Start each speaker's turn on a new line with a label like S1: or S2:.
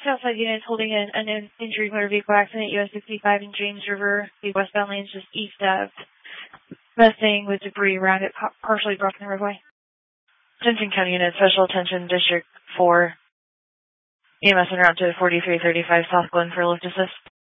S1: Southside units holding an injured motor vehicle accident, US 65 in James River, the westbound lanes just east of Mustang with debris around it, partially blocking the roadway. Denton County unit, special attention, District 4. EMS en route to 4335 South Glen for lift assist.